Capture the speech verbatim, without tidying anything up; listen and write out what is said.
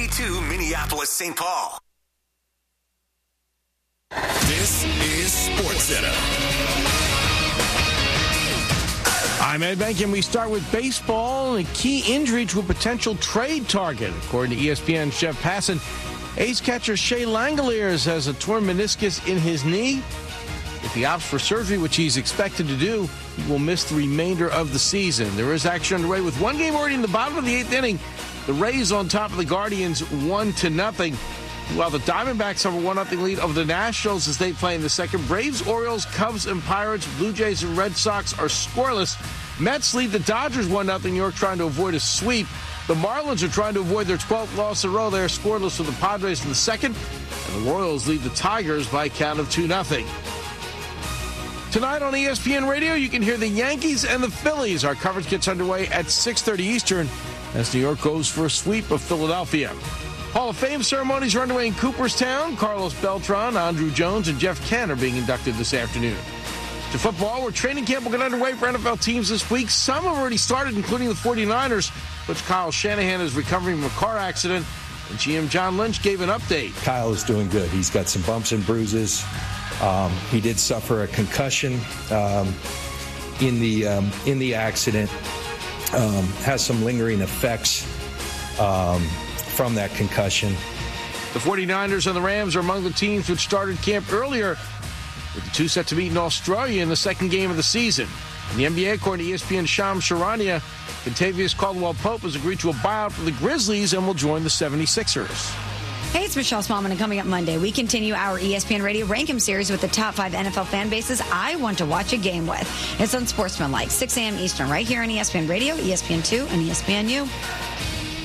ninety-two Minneapolis, Saint Paul. This is SportsCenter. I'm Ed Benkin. We start with baseball and a key injury to a potential trade target. According to E S P N's Jeff Passan, ace catcher Shea Langeliers has a torn meniscus in his knee. If he opts for surgery, which he's expected to do, he will miss the remainder of the season. There is action underway with one game already in the bottom of the eighth inning. The Rays on top of the Guardians, one to nothing. While the Diamondbacks have a one nothing lead over the Nationals as they play in the second. Braves, Orioles, Cubs, and Pirates, Blue Jays, and Red Sox are scoreless. Mets lead the Dodgers one nothing. New York trying to avoid a sweep. The Marlins are trying to avoid their twelfth loss in a row. They are scoreless with the Padres in the second. And the Royals lead the Tigers by a count of two nothing. Tonight on E S P N Radio, you can hear the Yankees and the Phillies. Our coverage gets underway at six thirty Eastern as New York goes for a sweep of Philadelphia. Hall of Fame ceremonies are underway in Cooperstown. Carlos Beltran, Andrew Jones, and Jeff Kent are being inducted this afternoon. To football, where training camp will get underway for N F L teams this week. Some have already started, including the forty-niners, which Kyle Shanahan is recovering from a car accident. And G M John Lynch gave an update. Kyle is doing good. He's got some bumps and bruises. Um, he did suffer a concussion um, in the um, in the accident. Um, has some lingering effects um, from that concussion. The forty-niners and the Rams are among the teams which started camp earlier, with the two set to meet in Australia in the second game of the season. In the N B A, according to E S P N's Shams Charania, Contavious Caldwell-Pope has agreed to a buyout for the Grizzlies and will join the seventy-sixers. Hey, it's Michelle Smallman, and coming up Monday, we continue our E S P N Radio Rank 'em series with the top five N F L fan bases I want to watch a game with. It's on Sportsmanlike, six a.m. Eastern, right here on E S P N Radio, E S P N two, and E S P N U.